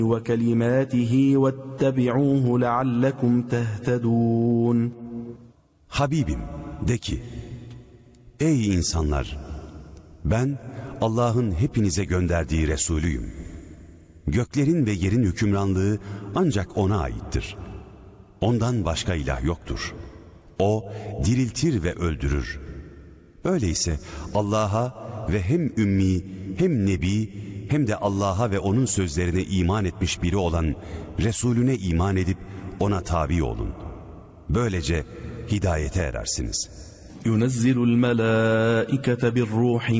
وكلماته واتبعوه لعلكم تهتدون. Habibim, de ki, ey insanlar, ben Allah'ın hepinize gönderdiği Resulüyüm. Göklerin ve yerin hükümranlığı ancak O'na aittir. Ondan başka ilah yoktur. O diriltir ve öldürür. Öyleyse Allah'a ve hem ümmi hem nebi hem de Allah'a ve O'nun sözlerine iman etmiş biri olan Resulüne iman edip O'na tabi olun. Böylece hidayete erersiniz. يُنَزِّلُ الْمَلَائِكَةَ بِالرُّوحِ